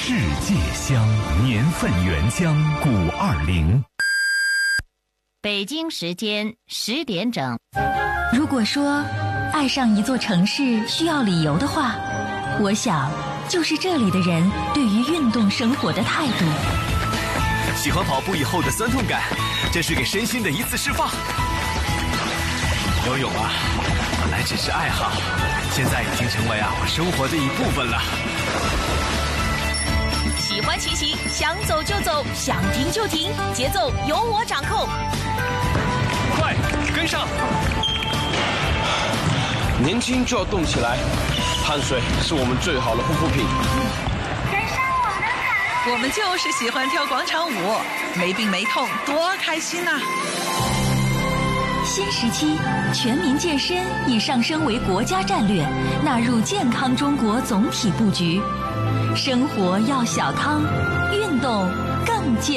世界香，年份原浆520。 北京时间10点整。 如果说爱上一座城市需要理由的话，我想就是这里的人对于运动生活的态度。 喜欢跑步以后的酸痛感，这是给身心的一次释放。游泳啊，本来只是爱好，现在已经成为我生活的一部分了。 喜欢骑行，想走就走，想停就停，节奏由我掌控。 快，跟上！ 年轻就要动起来，汗水是我们最好的护肤品。 我们就是喜欢跳广场舞，没病没痛，多开心呐！ 新时期，全民健身已上升为国家战略，纳入健康中国总体布局。生活要小康，运动更健